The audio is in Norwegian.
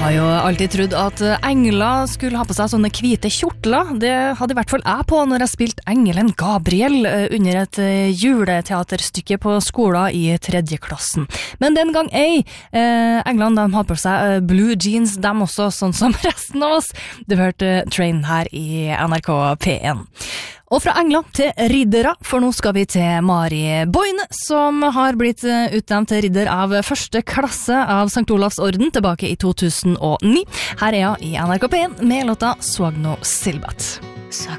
har jo alltid trodd at engler skulle ha på seg sånne hvite kjortler. Det hadde i hvert fall jeg på når jeg spilte engelen Gabriel under et juleteaterstykke på skolen i 3. klassen. Men den gang ei, englene de har på seg blue jeans, de også, sånn som resten av oss. Du hørte Train her i NRK P1. Og fra engler til riddere, for nå skal vi til Mari Boine, som har blitt utnevnt til ridder av første klasse av St. Olavs orden tilbake i 2009. Her er hun i NRK P1 med låta Suagno Silbat.